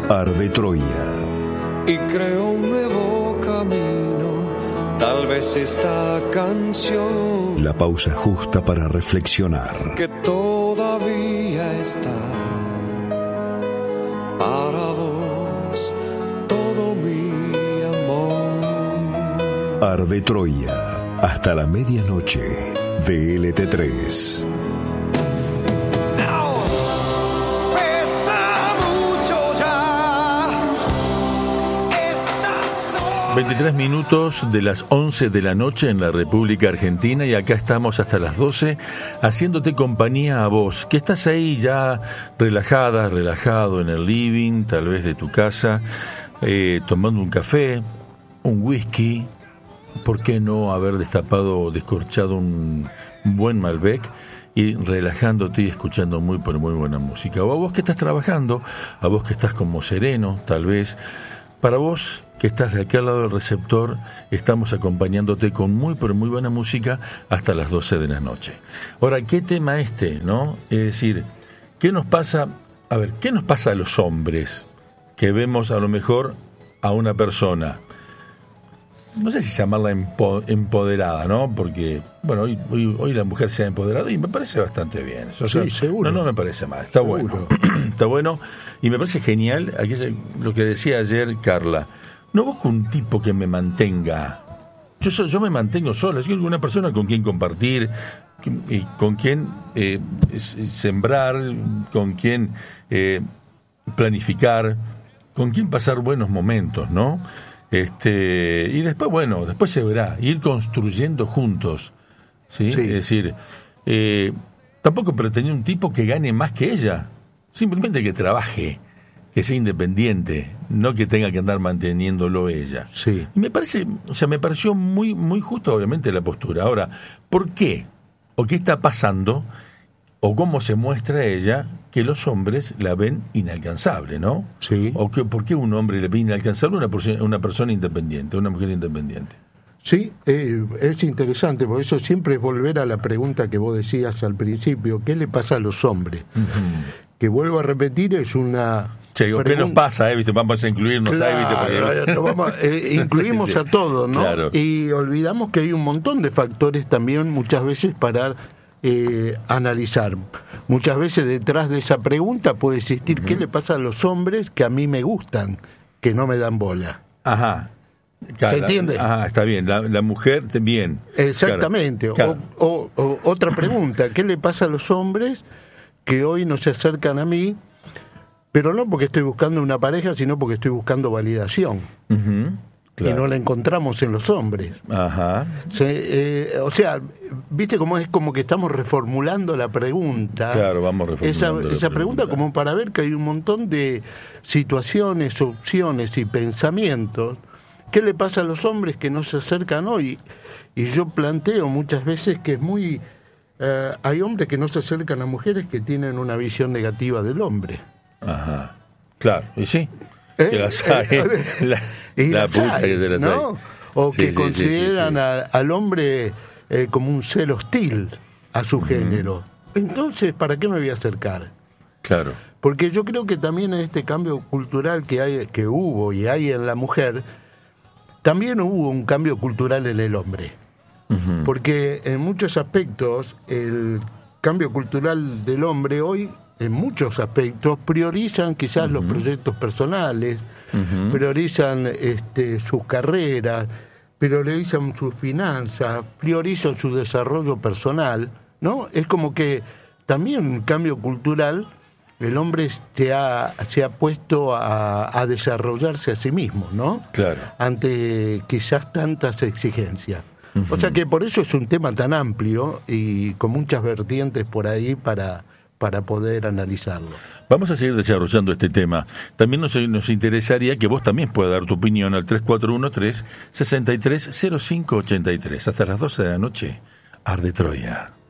Arde Troya. Y creo un nuevo camino, tal vez esta canción, La pausa justa para reflexionar. que todavía está para vos, todo mi amor. Arde Troya. Hasta la medianoche. VLT3. Pesa mucho ya. 23 minutos de las 11 de la noche en la República Argentina, y acá estamos hasta las 12 haciéndote compañía a vos, que estás ahí ya relajada, relajado en el living, tal vez de tu casa, tomando un café, un whisky, ¿por qué no haber destapado o descorchado un buen Malbec y relajándote y escuchando muy buena música? O a vos que estás trabajando, a vos que estás como sereno, tal vez. Para vos que estás de aquel lado del receptor, estamos acompañándote con muy buena música hasta las 12 de la noche. Ahora, ¿qué tema no? Es decir, ¿qué nos pasa? A ver, ¿qué nos pasa a los hombres que vemos a lo mejor a una persona, no sé si llamarla empoderada, ¿no? Porque, bueno, hoy la mujer se ha empoderado y me parece bastante bien. Eso, sí, seguro. No me parece mal, está seguro. Bueno. Está bueno, y me parece genial, aquí lo que decía ayer Carla, no busco un tipo que me mantenga. Yo me mantengo solo, soy una persona con quien compartir, con quien sembrar, con quien planificar, con quien pasar buenos momentos, ¿no? Y después se verá, ir construyendo juntos, ¿sí? Sí. Es decir, tampoco pretender un tipo que gane más que ella, simplemente que trabaje, que sea independiente, no que tenga que andar manteniéndolo ella. Sí. Y me pareció muy justa, obviamente, la postura. Ahora, ¿por qué? ¿O qué está pasando? ¿O cómo se muestra ella que los hombres la ven inalcanzable, ¿no? Sí. ¿O por qué un hombre le ve inalcanzable a una persona independiente, una mujer independiente? Sí, es interesante, por eso siempre es volver a la pregunta que vos decías al principio, ¿qué le pasa a los hombres? Uh-huh. Que vuelvo a repetir, es una... ¿Qué nos pasa? ¿Viste? Vamos a incluirnos claro, incluimos a todos, ¿no? Claro. Y olvidamos que hay un montón de factores también muchas veces para analizar. Muchas veces detrás de esa pregunta puede existir ¿qué le pasa a los hombres que a mí me gustan, que no me dan bola? Ajá. Claro, ¿se entiende? Ajá, está bien. La mujer también. Exactamente. Claro. O otra pregunta, ¿qué le pasa a los hombres que hoy no se acercan a mí, pero no porque estoy buscando una pareja, sino porque estoy buscando validación? Uh-huh. Claro. Y no la encontramos en los hombres. Ajá. O sea, ¿viste cómo es como que estamos reformulando la pregunta? Claro, vamos reformulando esa pregunta como para ver que hay un montón de situaciones, opciones y pensamientos. ¿Qué le pasa a los hombres que no se acercan hoy? Y yo planteo muchas veces que es muy... hay hombres que no se acercan a mujeres que tienen una visión negativa del hombre. Ajá. Claro, y sí. Que las hay. La pucha que se las ¿no? hay. O Sí, que consideran al hombre como un ser hostil a su género. Entonces, ¿para qué me voy a acercar? Claro. Porque yo creo que también en este cambio cultural que hubo y hay en la mujer, también hubo un cambio cultural en el hombre. Uh-huh. Porque en muchos aspectos el cambio cultural del hombre hoy, en muchos aspectos, priorizan quizás los proyectos personales, priorizan sus carreras, priorizan sus finanzas, priorizan su desarrollo personal, ¿no? Es como que también un cambio cultural, el hombre se ha puesto a desarrollarse a sí mismo, ¿no? Claro. Ante quizás tantas exigencias. O sea que por eso es un tema tan amplio y con muchas vertientes por ahí para poder analizarlo. Vamos a seguir desarrollando este tema. También nos interesaría que vos también puedas dar tu opinión al 3413-630583. Hasta las 12 de la noche, Arde Troya.